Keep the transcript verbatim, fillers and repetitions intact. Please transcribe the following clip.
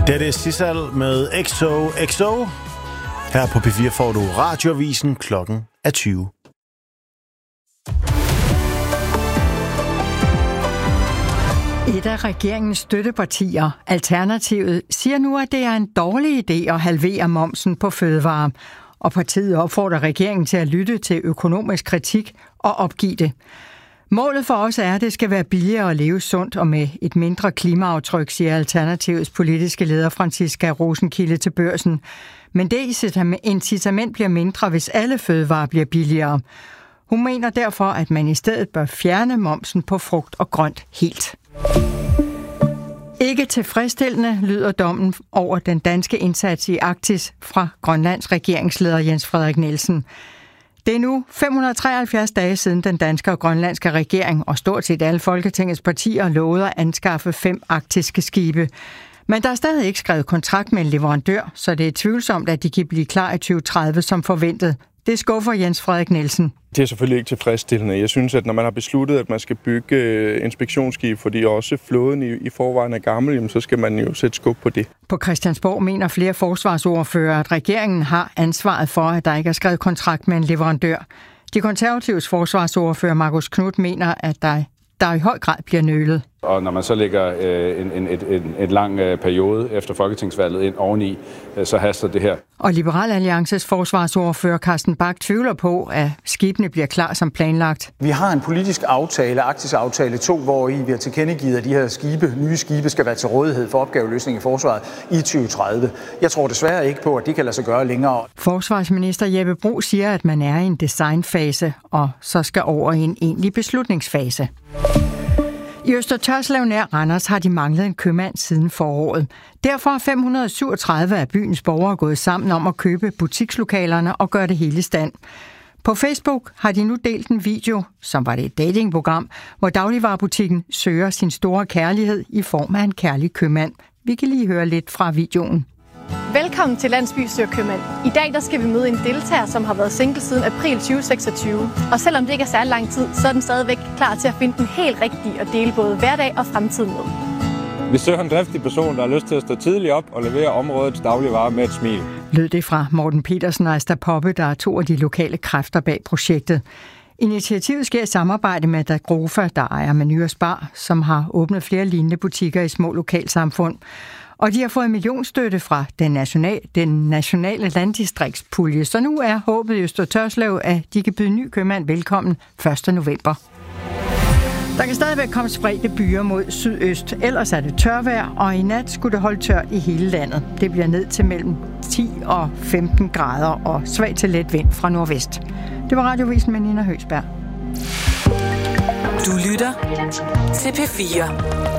Det er Sissal med X O X O. Her på P fire får du Radioavisen, klokken er tyve. Et af regeringens støttepartier, Alternativet, siger nu, at det er en dårlig idé at halvere momsen på fødevarer. Og partiet opfordrer regeringen til at lytte til økonomisk kritik og opgive det. Målet for os er, at det skal være billigere at leve sundt og med et mindre klimaaftryk, siger Alternativets politiske leder Franciska Rosenkilde til Børsen. Men det incitament bliver mindre, hvis alle fødevarer bliver billigere. Hun mener derfor, at man i stedet bør fjerne momsen på frugt og grønt helt. Ikke tilfredsstillende lyder dommen over den danske indsats i Arktis fra Grønlands regeringsleder Jens Frederik Nielsen. Det er nu fem hundrede og treoghalvfjerds dage siden den danske og grønlandske regering og stort set alle Folketingets partier lovede at anskaffe fem arktiske skibe. Men der er stadig ikke skrevet kontrakt med en leverandør, så det er tvivlsomt, at de kan blive klar i tyve tredive som forventet. Det skuffer Jens Frederik Nielsen. Det er selvfølgelig ikke tilfredsstillende. Jeg synes, at når man har besluttet, at man skal bygge inspektionsskib, fordi også flåden i, i forvejen er gammel, jamen, så skal man jo sætte skub på det. På Christiansborg mener flere forsvarsordfører, at regeringen har ansvaret for, at der ikke er skrevet kontrakt med en leverandør. De konservatives forsvarsordfører Marcus Knudt mener, at der, der i høj grad bliver nølet. Og når man så lægger øh, en, en, et, en, et lang øh, periode efter folketingsvalget ind oveni, øh, så haster det her. Og Liberal Alliances forsvarsordfører Carsten Bach tvivler på, at skibene bliver klar som planlagt. Vi har en politisk aftale, Arktis aftale to, hvor vi har tilkendegivet, at de her skibe, nye skibe skal være til rådighed for opgaveløsning i forsvaret i tyve tredive. Jeg tror desværre ikke på, at det kan lade sig gøre længere. Forsvarsminister Jeppe Bruus siger, at man er i en designfase, og så skal over i en egentlig beslutningsfase. I Øster Tørslev nær Randers har de manglet en købmand siden foråret. Derfor er fem hundrede og syvogtredive af byens borgere gået sammen om at købe butikslokalerne og gøre det hele i stand. På Facebook har de nu delt en video, som var det et datingprogram, hvor dagligvarebutikken søger sin store kærlighed i form af en kærlig købmand. Vi kan lige høre lidt fra videoen. Velkommen til Landsby Søger Købmand. I dag der skal vi møde en deltager, som har været single siden april tyve seksogtyve. Og selvom det ikke er særlig lang tid, så er den stadigvæk klar til at finde den helt rigtige og dele både hverdag og fremtid med. Vi søger en driftig person, der har lyst til at stå tidligt op og levere områdets dagligvarer med et smil. Lød det fra Morten Petersen og Asta Poppe, der er to af de lokale kræfter bag projektet. Initiativet sker i samarbejde med Dagrofa, der ejer Meny og Spar, som har åbnet flere lignende butikker i små lokalsamfund. Og de har fået millionstøtte fra den nationale, den nationale landdistriktspulje, så nu er håbet i Øster Tørslev, at de kan byde ny købmand velkommen første november. Der kan stadigvæk komme spredte byer mod sydøst, ellers er det tørvejr, og i nat skulle det holde tørt i hele landet. Det bliver ned til mellem ti og femten grader og svag til let vind fra nordvest. Det var Radioavisen med Nina Høgsberg. Du lytter til P fire.